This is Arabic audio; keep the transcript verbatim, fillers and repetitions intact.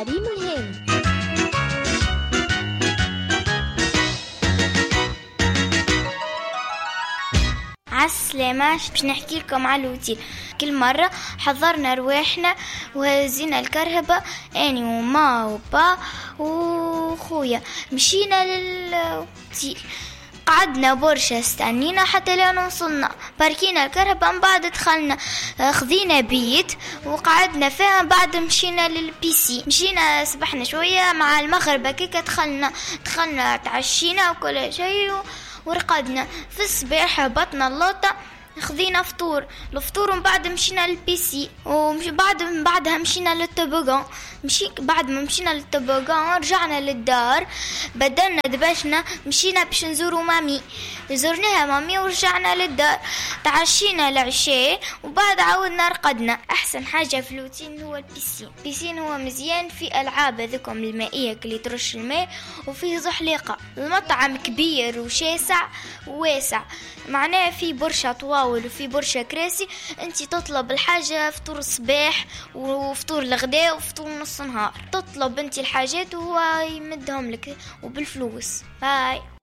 شعري مهم. عالسلامة، باش نحكي لكم على الوتيل. كل مرة حضرنا رواحنا وهزينا الكرهبة اني وما وبا وخويا، مشينا للوتيل، قعدنا برشا استنينا حتى لا وصلنا، باركينا الكرهبة، من بعد دخلنا خذينا بيت وقعدنا فيها، بعد مشينا للبيسي، مشينا سبحنا شوية مع المغرب كيكا، دخلنا دخلنا تعشينا وكل شيء ورقدنا. في الصباح هبطنا اللوطة، خذينا فطور الفطور ومن بعد مشينا للبيسي، ومش بعد من بعدها مشينا للطبقان. مشي بعد ما مشينا للطبقان رجعنا للدار، بدلنا دبشنا، مشينا باش نزوروا مامي، زرناها مامي ورجعنا للدار، تعشينا العشاء وبعد عاودنا رقدنا. احسن حاجه في الوتين هو البيسين. البيسين هو مزيان في العاب هذوكم المائيه اللي ترش الماء، وفيه زحليقه. المطعم كبير وشاسع وواسع، معناه في برشا طواول وفي برشا كراسي، انت تطلب الحاجه فطور الصباح وفطور الغداء وفطور نص نهار، تطلب انت الحاجات وهو يمدهم لك وبالفلوس. باي.